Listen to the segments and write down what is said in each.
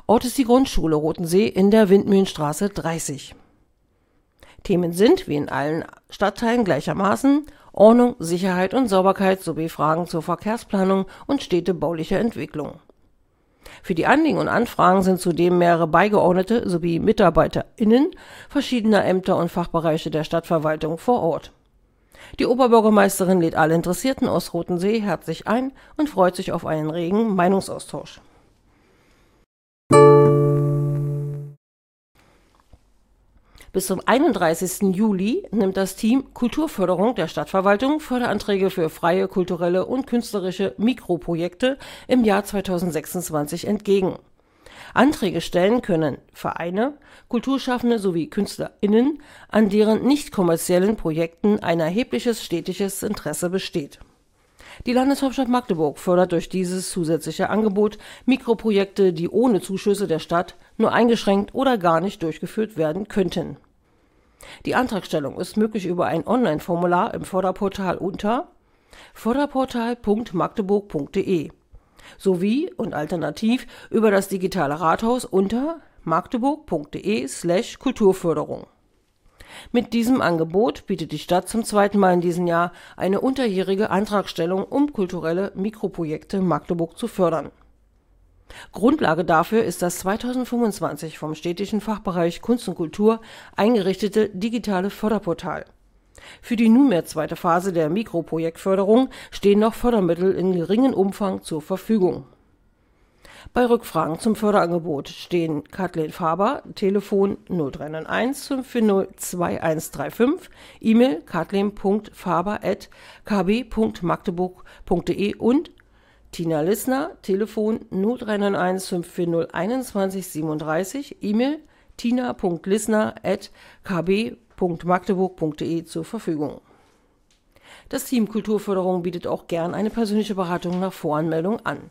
Ort ist die Grundschule Rotensee in der Windmühlenstraße 30. Themen sind, wie in allen Stadtteilen gleichermaßen, Ordnung, Sicherheit und Sauberkeit sowie Fragen zur Verkehrsplanung und städtebaulicher Entwicklung. Für die Anliegen und Anfragen sind zudem mehrere Beigeordnete sowie MitarbeiterInnen verschiedener Ämter und Fachbereiche der Stadtverwaltung vor Ort. Die Oberbürgermeisterin lädt alle Interessierten aus Rotensee herzlich ein und freut sich auf einen regen Meinungsaustausch. Bis zum 31. Juli nimmt das Team Kulturförderung der Stadtverwaltung Förderanträge für freie, kulturelle und künstlerische Mikroprojekte im Jahr 2026 entgegen. Anträge stellen können Vereine, Kulturschaffende sowie KünstlerInnen, an deren nicht kommerziellen Projekten ein erhebliches städtisches Interesse besteht. Die Landeshauptstadt Magdeburg fördert durch dieses zusätzliche Angebot Mikroprojekte, die ohne Zuschüsse der Stadt nur eingeschränkt oder gar nicht durchgeführt werden könnten. Die Antragstellung ist möglich über ein Online-Formular im Förderportal unter förderportal.magdeburg.de sowie und alternativ über das digitale Rathaus unter magdeburg.de/Kulturförderung. Mit diesem Angebot bietet die Stadt zum zweiten Mal in diesem Jahr eine unterjährige Antragstellung, um kulturelle Mikroprojekte Magdeburg zu fördern. Grundlage dafür ist das 2025 vom städtischen Fachbereich Kunst und Kultur eingerichtete digitale Förderportal. Für die nunmehr zweite Phase der Mikroprojektförderung stehen noch Fördermittel in geringem Umfang zur Verfügung. Bei Rückfragen zum Förderangebot stehen Kathleen Faber, Telefon 0391 540 2135, E-Mail kathleen.faber@kb.magdeburg.de und Tina Lissner, Telefon 0391 540 2137, E-Mail tina.lissner@kb.magdeburg.de zur Verfügung. Das Team Kulturförderung bietet auch gern eine persönliche Beratung nach Voranmeldung an.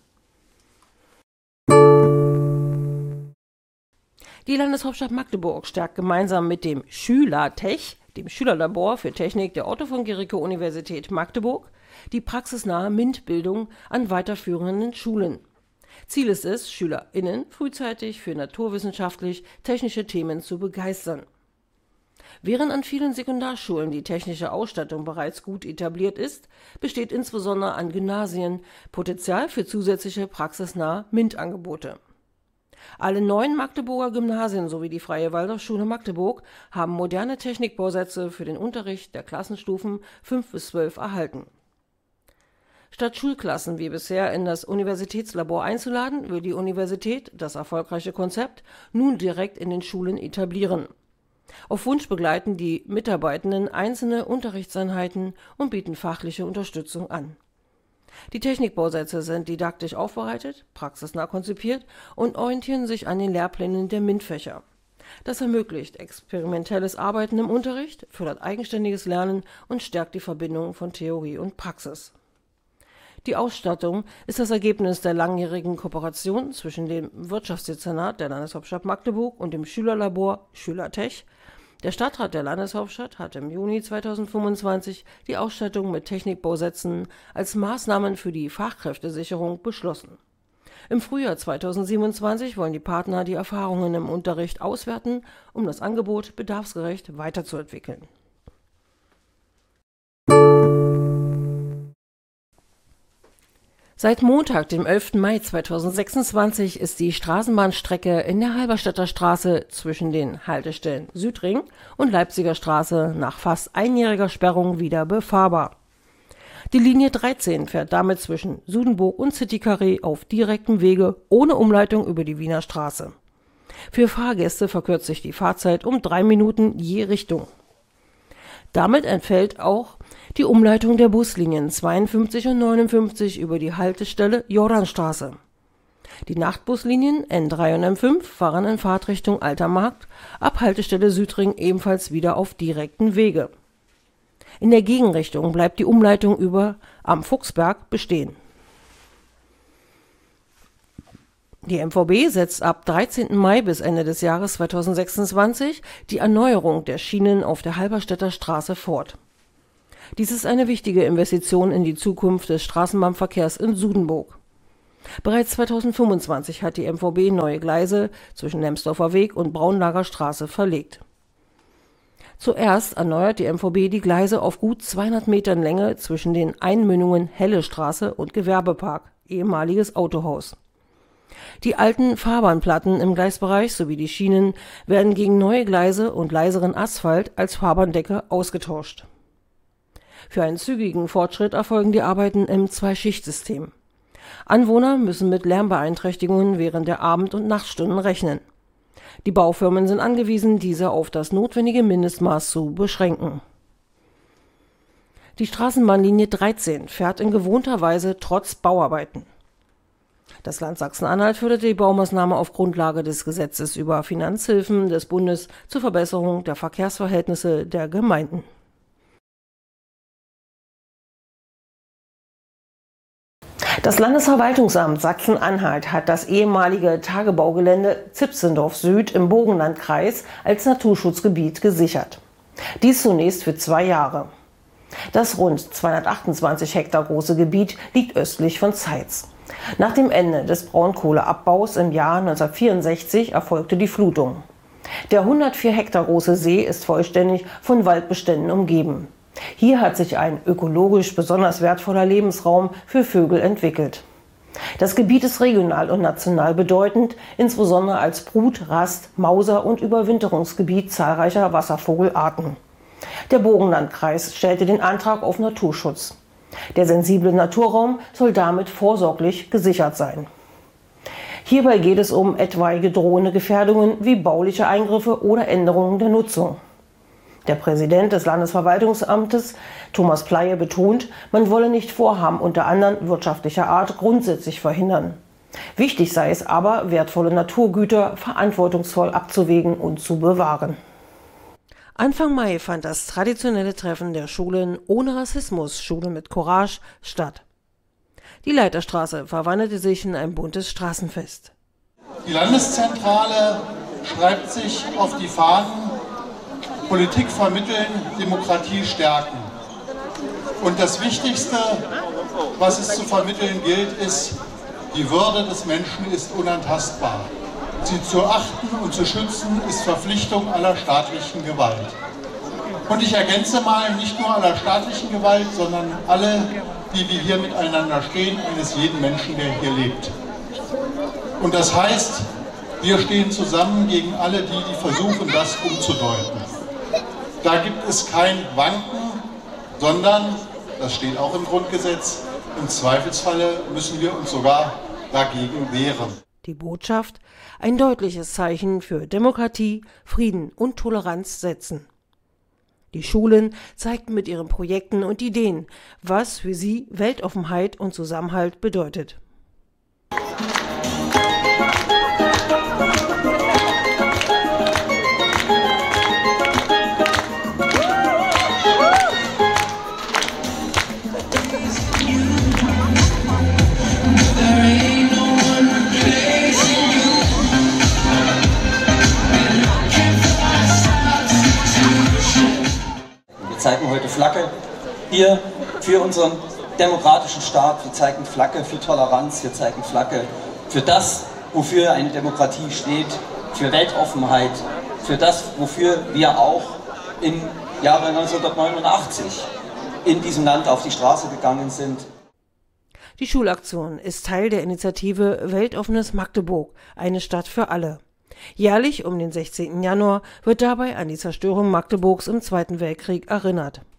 Die Landeshauptstadt Magdeburg stärkt gemeinsam mit dem Schülertech, dem Schülerlabor für Technik der Otto von Guericke Universität Magdeburg, die praxisnahe MINT-Bildung an weiterführenden Schulen. Ziel ist es, SchülerInnen frühzeitig für naturwissenschaftlich-technische Themen zu begeistern. Während an vielen Sekundarschulen die technische Ausstattung bereits gut etabliert ist, besteht insbesondere an Gymnasien Potenzial für zusätzliche praxisnahe MINT-Angebote. Alle 9 Magdeburger Gymnasien sowie die Freie Waldorfschule Magdeburg haben moderne Technikbausätze für den Unterricht der Klassenstufen 5 bis 12 erhalten. Statt Schulklassen wie bisher in das Universitätslabor einzuladen, will die Universität das erfolgreiche Konzept nun direkt in den Schulen etablieren. Auf Wunsch begleiten die Mitarbeitenden einzelne Unterrichtseinheiten und bieten fachliche Unterstützung an. Die Technikbausätze sind didaktisch aufbereitet, praxisnah konzipiert und orientieren sich an den Lehrplänen der MINT-Fächer. Das ermöglicht experimentelles Arbeiten im Unterricht, fördert eigenständiges Lernen und stärkt die Verbindung von Theorie und Praxis. Die Ausstattung ist das Ergebnis der langjährigen Kooperation zwischen dem Wirtschaftsdezernat der Landeshauptstadt Magdeburg und dem Schülerlabor Schülertech. Der Stadtrat der Landeshauptstadt hat im Juni 2025 die Ausstattung mit Technikbausätzen als Maßnahmen für die Fachkräftesicherung beschlossen. Im Frühjahr 2027 wollen die Partner die Erfahrungen im Unterricht auswerten, um das Angebot bedarfsgerecht weiterzuentwickeln. Seit Montag, dem 11. Mai 2026, ist die Straßenbahnstrecke in der Halberstädter Straße zwischen den Haltestellen Südring und Leipziger Straße nach fast einjähriger Sperrung wieder befahrbar. Die Linie 13 fährt damit zwischen Sudenburg und City-Carré auf direktem Wege ohne Umleitung über die Wiener Straße. Für Fahrgäste verkürzt sich die Fahrzeit um 3 Minuten je Richtung. Damit entfällt auch die Umleitung der Buslinien 52 und 59 über die Haltestelle Jordanstraße. Die Nachtbuslinien N3 und M5 fahren in Fahrtrichtung Alter Markt, ab Haltestelle Südring ebenfalls wieder auf direkten Wege. In der Gegenrichtung bleibt die Umleitung über am Fuchsberg bestehen. Die MVB setzt ab 13. Mai bis Ende des Jahres 2026 die Erneuerung der Schienen auf der Halberstädter Straße fort. Dies ist eine wichtige Investition in die Zukunft des Straßenbahnverkehrs in Sudenburg. Bereits 2025 hat die MVB neue Gleise zwischen Lemsdorfer Weg und Braunlager Straße verlegt. Zuerst erneuert die MVB die Gleise auf gut 200 Metern Länge zwischen den Einmündungen Helle Straße und Gewerbepark, ehemaliges Autohaus. Die alten Fahrbahnplatten im Gleisbereich sowie die Schienen werden gegen neue Gleise und leiseren Asphalt als Fahrbahndecke ausgetauscht. Für einen zügigen Fortschritt erfolgen die Arbeiten im Zweischichtsystem. Anwohner müssen mit Lärmbeeinträchtigungen während der Abend- und Nachtstunden rechnen. Die Baufirmen sind angewiesen, diese auf das notwendige Mindestmaß zu beschränken. Die Straßenbahnlinie 13 fährt in gewohnter Weise trotz Bauarbeiten. Das Land Sachsen-Anhalt förderte die Baumaßnahme auf Grundlage des Gesetzes über Finanzhilfen des Bundes zur Verbesserung der Verkehrsverhältnisse der Gemeinden. Das Landesverwaltungsamt Sachsen-Anhalt hat das ehemalige Tagebaugelände Zipsendorf Süd im Burgenlandkreis als Naturschutzgebiet gesichert. Dies zunächst für 2 Jahre. Das rund 228 Hektar große Gebiet liegt östlich von Zeitz. Nach dem Ende des Braunkohleabbaus im Jahr 1964 erfolgte die Flutung. Der 104 Hektar große See ist vollständig von Waldbeständen umgeben. Hier hat sich ein ökologisch besonders wertvoller Lebensraum für Vögel entwickelt. Das Gebiet ist regional und national bedeutend, insbesondere als Brut-, Rast-, Mauser- und Überwinterungsgebiet zahlreicher Wasservogelarten. Der Burgenlandkreis stellte den Antrag auf Naturschutz. Der sensible Naturraum soll damit vorsorglich gesichert sein. Hierbei geht es um etwaige drohende Gefährdungen wie bauliche Eingriffe oder Änderungen der Nutzung. Der Präsident des Landesverwaltungsamtes, Thomas Pleije, betont, man wolle nicht Vorhaben unter anderem wirtschaftlicher Art grundsätzlich verhindern. Wichtig sei es aber, wertvolle Naturgüter verantwortungsvoll abzuwägen und zu bewahren. Anfang Mai fand das traditionelle Treffen der Schulen ohne Rassismus, Schule mit Courage, statt. Die Leiterstraße verwandelte sich in ein buntes Straßenfest. Die Landeszentrale schreibt sich auf die Fahnen: Politik vermitteln, Demokratie stärken. Und das Wichtigste, was es zu vermitteln gilt, ist, die Würde des Menschen ist unantastbar. Sie zu achten und zu schützen ist Verpflichtung aller staatlichen Gewalt. Und ich ergänze mal, nicht nur aller staatlichen Gewalt, sondern alle, die wir hier miteinander stehen, eines jeden Menschen, der hier lebt. Und das heißt, wir stehen zusammen gegen alle die, die versuchen, das umzudeuten. Da gibt es kein Wanken, sondern, das steht auch im Grundgesetz, im Zweifelsfalle müssen wir uns sogar dagegen wehren. Die Botschaft: ein deutliches Zeichen für Demokratie, Frieden und Toleranz setzen. Die Schulen zeigten mit ihren Projekten und Ideen, was für sie Weltoffenheit und Zusammenhalt bedeutet. Wir zeigen heute Flagge hier für unseren demokratischen Staat. Wir zeigen Flagge für Toleranz, wir zeigen Flagge für das, wofür eine Demokratie steht, für Weltoffenheit, für das, wofür wir auch im Jahre 1989 in diesem Land auf die Straße gegangen sind. Die Schulaktion ist Teil der Initiative Weltoffenes Magdeburg, eine Stadt für alle. Jährlich um den 16. Januar wird dabei an die Zerstörung Magdeburgs im Zweiten Weltkrieg erinnert.